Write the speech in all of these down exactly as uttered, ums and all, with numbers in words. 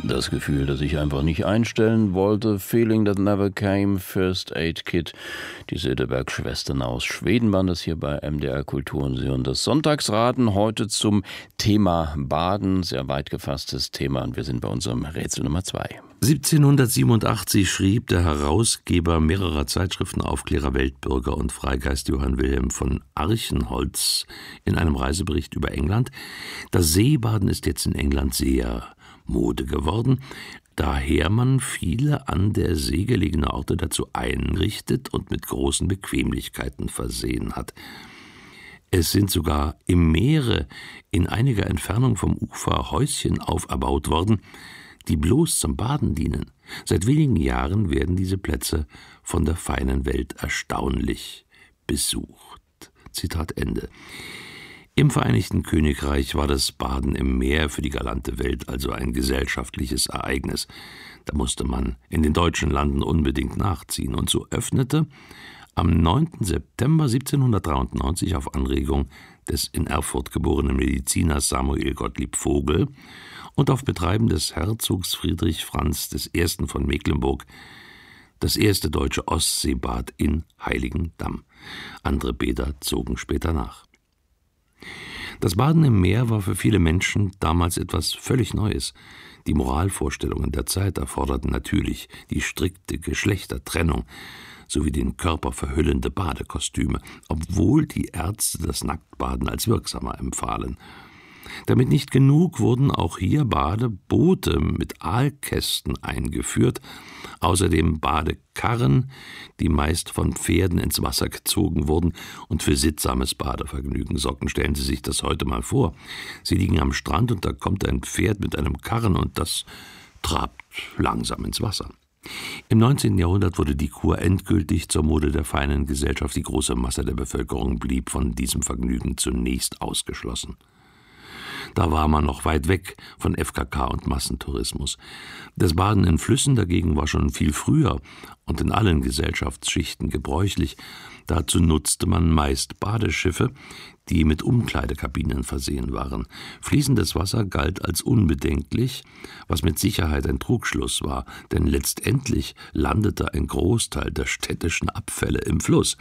Das Gefühl, das ich einfach nicht einstellen wollte, Feeling that never came, First Aid Kit. Die Söderberg-Schwestern aus Schweden waren das hier bei M D R Kultur und Sie hören das Sonntagsraten heute zum Thema Baden. Sehr weit gefasstes Thema und wir sind bei unserem Rätsel Nummer zwei. siebzehnhundertsiebenundachtzig schrieb der Herausgeber mehrerer Zeitschriften, Aufklärer, Weltbürger und Freigeist Johann Wilhelm von Archenholz in einem Reisebericht über England: Das Seebaden ist jetzt in England sehr Mode geworden, daher man viele an der See gelegene Orte dazu einrichtet und mit großen Bequemlichkeiten versehen hat. Es sind sogar im Meere in einiger Entfernung vom Ufer Häuschen auferbaut worden, die bloß zum Baden dienen. Seit wenigen Jahren werden diese Plätze von der feinen Welt erstaunlich besucht. Zitat Ende. Im Vereinigten Königreich war das Baden im Meer für die galante Welt also ein gesellschaftliches Ereignis. Da musste man in den deutschen Landen unbedingt nachziehen. Und so öffnete am neunten September siebzehnhundertdreiundneunzig auf Anregung des in Erfurt geborenen Mediziners Samuel Gottlieb Vogel und auf Betreiben des Herzogs Friedrich Franz des Ersten von Mecklenburg das erste deutsche Ostseebad in Heiligendamm. Andere Bäder zogen später nach. Das Baden im Meer war für viele Menschen damals etwas völlig Neues. Die Moralvorstellungen der Zeit erforderten natürlich die strikte Geschlechtertrennung sowie den Körper verhüllende Badekostüme, obwohl die Ärzte das Nacktbaden als wirksamer empfahlen. Damit nicht genug, wurden auch hier Badeboote mit Aalkästen eingeführt, außerdem Badekarren, die meist von Pferden ins Wasser gezogen wurden und für sittsames Badevergnügen sorgten. Stellen Sie sich das heute mal vor. Sie liegen am Strand und da kommt ein Pferd mit einem Karren und das trabt langsam ins Wasser. Im neunzehnten Jahrhundert wurde die Kur endgültig zur Mode der feinen Gesellschaft. Die große Masse der Bevölkerung blieb von diesem Vergnügen zunächst ausgeschlossen. Da war man noch weit weg von F K K und Massentourismus. Das Baden in Flüssen dagegen war schon viel früher und in allen Gesellschaftsschichten gebräuchlich. Dazu nutzte man meist Badeschiffe, die mit Umkleidekabinen versehen waren. Fließendes Wasser galt als unbedenklich, was mit Sicherheit ein Trugschluss war, denn letztendlich landete ein Großteil der städtischen Abfälle im Fluss.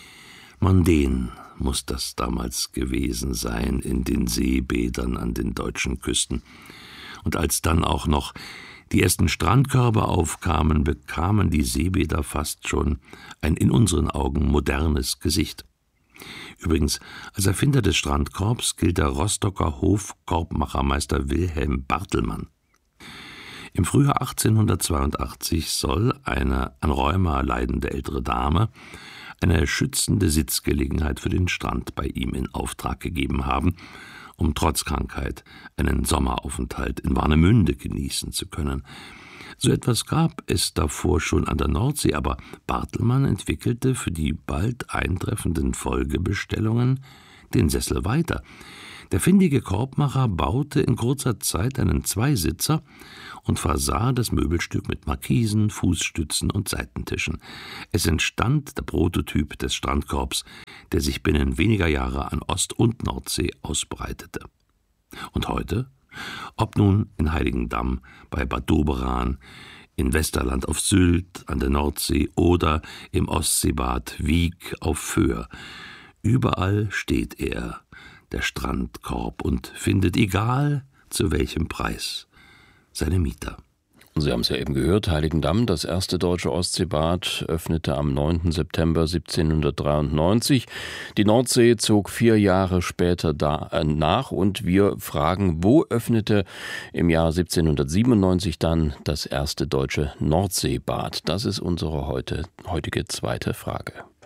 Mondän muss das damals gewesen sein in den Seebädern an den deutschen Küsten. Und als dann auch noch die ersten Strandkörbe aufkamen, bekamen die Seebäder fast schon ein in unseren Augen modernes Gesicht. Übrigens, als Erfinder des Strandkorbs gilt der Rostocker Hofkorbmachermeister Wilhelm Bartelmann. Im Frühjahr achtzehnhundertzweiundachtzig soll eine an Rheuma leidende ältere Dame eine schützende Sitzgelegenheit für den Strand bei ihm in Auftrag gegeben haben, um trotz Krankheit einen Sommeraufenthalt in Warnemünde genießen zu können. So etwas gab es davor schon an der Nordsee, aber Bartelmann entwickelte für die bald eintreffenden Folgebestellungen den Sessel weiter. Der findige Korbmacher baute in kurzer Zeit einen Zweisitzer und versah das Möbelstück mit Markisen, Fußstützen und Seitentischen. Es entstand der Prototyp des Strandkorbs, der sich binnen weniger Jahre an Ost- und Nordsee ausbreitete. Und heute? Ob nun in Heiligendamm, bei Bad Doberan, in Westerland auf Sylt, an der Nordsee oder im Ostseebad Wiek auf Föhr. Überall steht er, der Strandkorb, und findet, egal zu welchem Preis, seine Mieter. Sie haben es ja eben gehört, Heiligendamm, das erste deutsche Ostseebad, öffnete am neunten September siebzehnhundertdreiundneunzig. Die Nordsee zog vier Jahre später da, äh, nach und wir fragen, wo öffnete im Jahr siebzehnhundertsiebenundneunzig dann das erste deutsche Nordseebad? Das ist unsere heute, heutige zweite Frage.